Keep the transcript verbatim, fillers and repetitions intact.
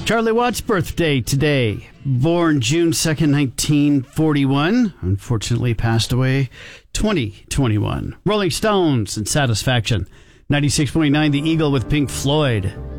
Charlie Watts' birthday today. Born June second, nineteen forty-one. Unfortunately passed away twenty twenty-one. Rolling Stones and Satisfaction. ninety-six point nine The Eagle with Pink Floyd.